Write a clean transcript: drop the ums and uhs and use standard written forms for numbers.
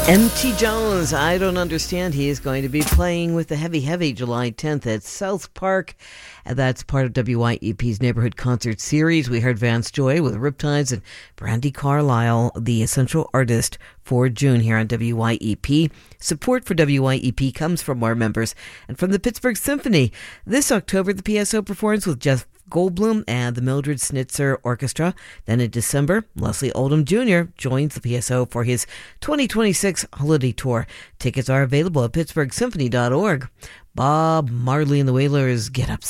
M.T. Jones, I Don't Understand. He is going to be playing with the Heavy Heavy July 10th at South Park. And that's part of WYEP's Neighborhood Concert Series. We heard Vance Joy with Riptides and Brandy Carlisle, the essential artist for June here on WYEP. Support for WYEP comes from our members and from the Pittsburgh Symphony. This October, the PSO performs with Jeff Goldblum and the Mildred Snitzer Orchestra. Then in December, Leslie Oldham Jr. joins the PSO for his 2026 holiday tour. Tickets are available at pittsburghsymphony.org. Bob Marley and the Wailers, Get Up